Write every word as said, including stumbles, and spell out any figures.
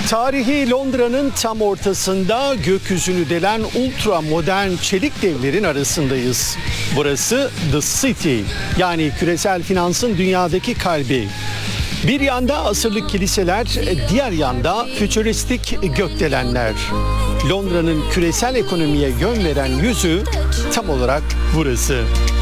Tarihi Londra'nın tam ortasında gökyüzünü delen ultra modern çelik devlerin arasındayız. Burası The City, yani küresel finansın dünyadaki kalbi. Bir yanda asırlık kiliseler, diğer yanda fütüristik gökdelenler. Londra'nın küresel ekonomiye yön veren yüzü tam olarak burası.